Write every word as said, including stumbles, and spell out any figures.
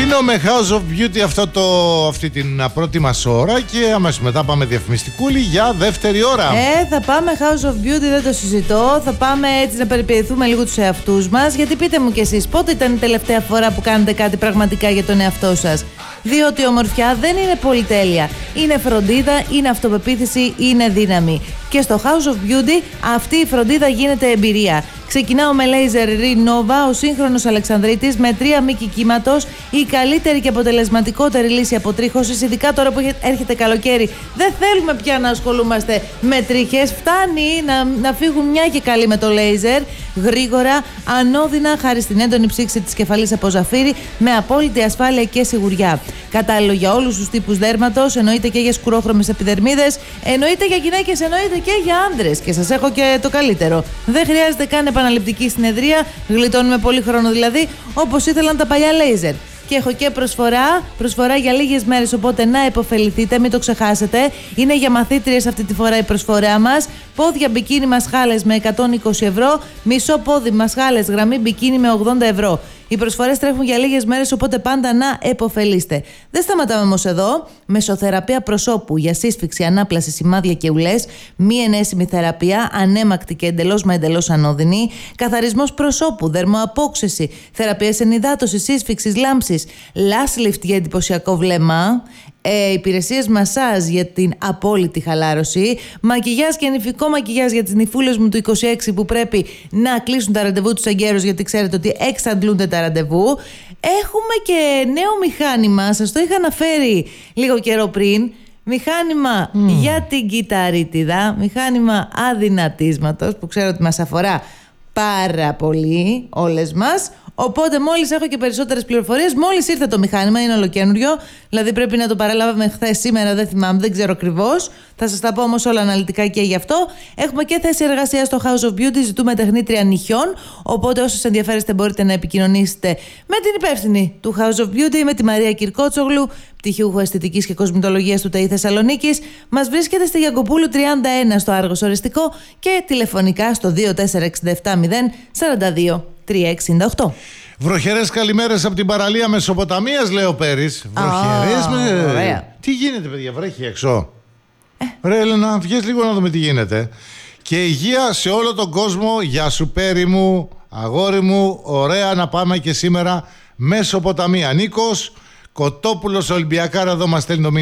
Κλείνω με House of Beauty αυτό το, αυτή την πρώτη μας ώρα και αμέσως μετά πάμε διαφημιστικούλη για δεύτερη ώρα. Ε, θα πάμε House of Beauty, δεν το συζητώ. Θα πάμε έτσι να περιποιηθούμε λίγο τους εαυτούς μας. Γιατί πείτε μου κι εσείς, πότε ήταν η τελευταία φορά που κάνετε κάτι πραγματικά για τον εαυτό σας? Διότι η ομορφιά δεν είναι πολυτέλεια. Είναι φροντίδα, είναι αυτοπεποίθηση, είναι δύναμη. Και στο House of Beauty αυτή η φροντίδα γίνεται εμπειρία. Ξεκινάω με Laser Renova, ο σύγχρονος Αλεξανδρίτης με τρία μήκη κύματος, η καλύτερη και αποτελεσματικότερη λύση αποτρίχωσης, ειδικά τώρα που έρχεται καλοκαίρι. Δεν θέλουμε πια να ασχολούμαστε με τρίχες, φτάνει να, να φύγουν μια και καλή με το laser, γρήγορα, ανώδυνα, χάρη στην έντονη ψήξη της κεφαλής από ζαφύρι, με απόλυτη ασφάλεια και σιγουριά. Κατάλληλο για όλους τους τύπους δέρματος, εννοείται και για σκουρόχρωμες επιδερμίδες, εννοείται για γυναίκες, εννοείται και για άντρες. Και σας έχω και το καλύτερο. Δεν χρειάζεται καν επαναληπτική συνεδρία, γλιτώνουμε πολύ χρόνο δηλαδή, όπως ήθελαν τα παλιά λέιζερ. Και έχω και προσφορά, προσφορά για λίγες μέρες, οπότε να επωφεληθείτε, μην το ξεχάσετε. Είναι για μαθήτριες αυτή τη φορά η προσφορά μας. Πόδια μπικίνι μασχάλες με εκατόν είκοσι ευρώ, μισό πόδι μασχάλες γραμμή μπικίνι με ογδόντα ευρώ. Οι προσφορές τρέχουν για λίγες μέρες, οπότε πάντα να επωφελείστε. Δεν σταματάμε όμως εδώ. Μεσοθεραπεία προσώπου για σύσφυξη, ανάπλαση, σημάδια και ουλές. Μη ενέσιμη θεραπεία, ανέμακτη και εντελώς μα εντελώς ανώδυνη. Καθαρισμός προσώπου, δερμοαπόξεση, θεραπείες ενυδάτωσης, σύσφυξης, λάμψης. Lash lift για εντυπωσιακό βλέμμα. Ε, υπηρεσίες μασάζ για την απόλυτη χαλάρωση, μακιγιάζ και νηφικό μακιγιάζ για τις νηφούλες μου του είκοσι έξι που πρέπει να κλείσουν τα ραντεβού τους εγκαίρως, γιατί ξέρετε ότι εξαντλούνται τα ραντεβού. Έχουμε και νέο μηχάνημα, σας το είχα αναφέρει λίγο καιρό πριν. Μηχάνημα mm. για την κυταρίτιδα, μηχάνημα αδυνατίσματος που ξέρω ότι μας αφορά πάρα πολύ όλες μας. Οπότε μόλις έχω και περισσότερες πληροφορίες, μόλις ήρθε το μηχάνημα, είναι ολοκένουργιο, δηλαδή πρέπει να το παραλάβαμε χθες, σήμερα δεν θυμάμαι, δεν ξέρω ακριβώς. Θα σας τα πω όμως όλα αναλυτικά και γι' αυτό. Έχουμε και θέση εργασίας στο House of Beauty, ζητούμε τεχνίτρια νυχιών, οπότε όσους ενδιαφέρεστε μπορείτε να επικοινωνήσετε με την υπεύθυνη του House of Beauty, με τη Μαρία Κυρκότσογλου, πτυχιούχο αισθητικής και κοσμητολογίας του ΤΕΙ Θεσσαλονίκης. Μας βρίσκεται στη Γιαγκοπούλου τριάντα ένα στο Άργος Οριστικό και τηλεφωνικά στο δύο τέσσερα έξι επτά μηδέν τέσσερα δύο τρία έξι οκτώ. Βροχερές καλημέρες από την παραλία Μεσοποταμίας, λέει ο Πέρης. Βροχερές oh, με... ωραία. Τι γίνεται, παιδιά, βρέχει έξω? Ε. Ρε Έλενα, βγες λίγο να δούμε τι γίνεται. Και υγεία σε όλο τον κόσμο. Γεια σου Πέρη μου, αγόρι μου. Ωραία να πάμε και σήμερα Μεσοποταμία. Νίκος Κοτόπουλος Ολυμπιακάρα εδώ μας στέλνει το